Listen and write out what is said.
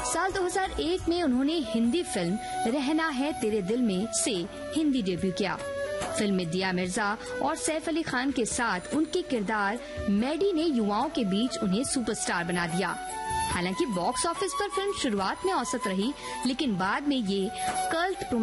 साल 2001 में उन्होंने हिंदी फिल्म रहना है तेरे दिल में से हिंदी डेब्यू किया। फिल्म में दिया मिर्जा और सैफ अली खान के साथ उनके किरदार मैडी ने युवाओं के बीच उन्हें सुपरस्टार बना दिया। हालांकि बॉक्स ऑफिस पर फिल्म शुरुआत में औसत रही, लेकिन बाद में ये कल्ट